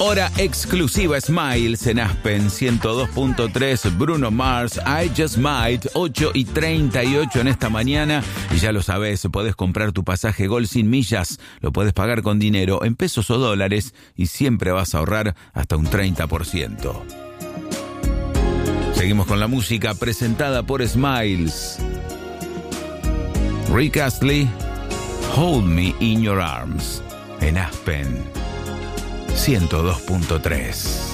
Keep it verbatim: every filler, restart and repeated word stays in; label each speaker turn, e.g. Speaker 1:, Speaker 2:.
Speaker 1: Hora exclusiva Smiles en Aspen ciento dos punto tres, Bruno Mars, I Just Might, ocho y treinta y ocho en esta mañana. Y ya lo sabes, podés comprar tu pasaje Gol sin millas, lo podés pagar con dinero en pesos o dólares y siempre vas a ahorrar hasta un treinta por ciento. Seguimos con la música presentada por Smiles. Rick Astley, Hold Me in Your Arms, en Aspen ciento dos punto tres.